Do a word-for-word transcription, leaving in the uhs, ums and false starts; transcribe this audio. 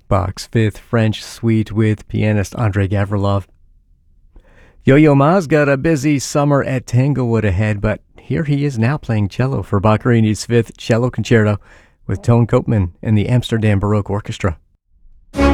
Bach's Fifth French Suite with pianist Andrei Gavrilov. Yo-Yo Ma's got a busy summer at Tanglewood ahead, but here he is now playing cello for Boccherini's Fifth Cello Concerto with Tone Copeman and the Amsterdam Baroque Orchestra.